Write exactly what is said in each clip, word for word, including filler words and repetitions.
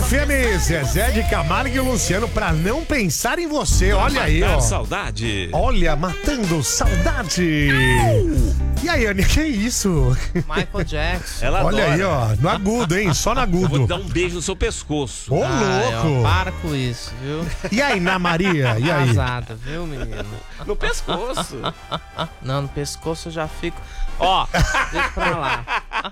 F M, Zezé de Camargo e Luciano, pra não pensar em você. Olha aí, ó. Saudade. Olha, matando saudade. E aí, Anny, que isso? Michael Jackson. Ela Olha adora. aí, ó. No agudo, hein? Só no Eu vou agudo. te dar um beijo no seu pescoço. Ô, Ai, ó, louco. para com isso, viu? E aí, Ana Maria? E aí? Arrasada, viu, menino? No pescoço. Não, no pescoço eu já fico. Ó, deixa pra lá.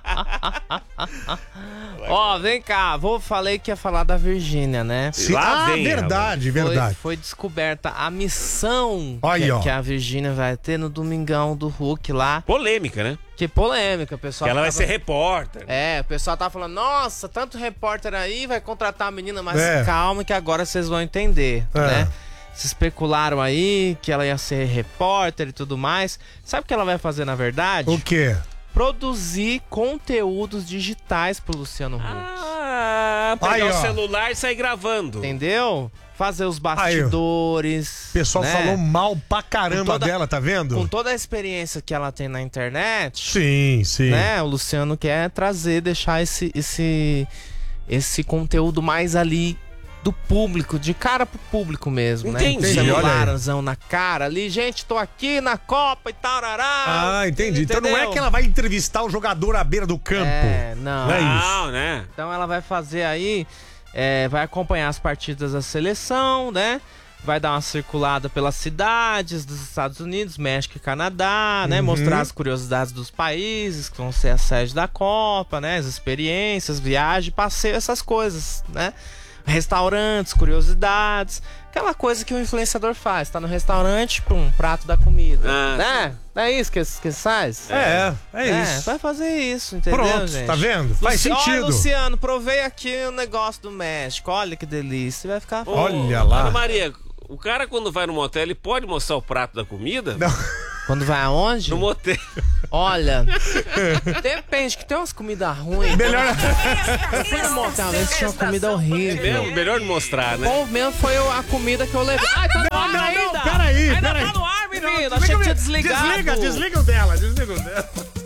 Ó, vem cá. Vou, falei que ia falar da Virgínia, né? Sim. Lá Ah, vem, verdade, Foi, verdade. foi descoberta a missão Aí, que, ó. que a Virgínia vai ter no Domingão do Hulk lá. Polêmica, né? Que polêmica, o pessoal. Que ela vai tava- ser repórter. É, o pessoal tá falando, nossa, tanto repórter aí, vai contratar a menina, mas É. calma que agora vocês vão entender, É. né? Se especularam aí que ela ia ser repórter e tudo mais. Sabe o que ela vai fazer na verdade? O quê? Produzir conteúdos digitais pro Luciano Huck. Ah, pegar Aí, o ó. celular e sair gravando. Entendeu? Fazer os Aí, bastidores. O pessoal né? falou mal pra caramba Com toda- dela, tá vendo? Com toda a experiência que ela tem na internet, Sim, sim. né? O Luciano quer trazer, deixar esse, esse, esse conteúdo mais ali do público, de cara pro público mesmo, Entendi, né? olha aí. Celularzão na cara ali, gente, tô aqui na Copa e tal, Ah, entendi. Então não é que ela vai entrevistar o jogador à beira do campo. É, não. Não é isso. Não, né? Então ela vai fazer aí, é, vai acompanhar as partidas da seleção, né? Vai dar uma circulada pelas cidades dos Estados Unidos, México e Canadá, né? Uhum. Mostrar as curiosidades dos países que vão ser a sede da Copa, né? As experiências, viagem, passeio, essas coisas, né? Restaurantes, curiosidades, aquela coisa que o influenciador faz. Tá no restaurante, pum, prato da comida, Ah, né? Não é isso que, que faz? É, é, É, isso. vai fazer isso, entendeu, Pronto, gente? tá vendo? Faz Luci- sentido. Olha, Luciano, provei aqui o negócio do México. Olha que delícia. Você vai ficar... Ô, Olha lá. Ana Maria, o cara quando vai no motel, ele pode mostrar o prato da comida? Não. Quando vai aonde? No motel. Olha, depende, que tem umas comidas ruins. Melhor. Eu fui no motel, uma vez tinha uma comida horrível. Mesmo, melhor não mostrar, né? Bom mesmo foi a comida que eu levei. Ai, tá no ar não, não, ainda! peraí, Ainda peraí. tá no ar, menino! Achei que tinha desligado. Desliga, desliga o dela, desliga o dela.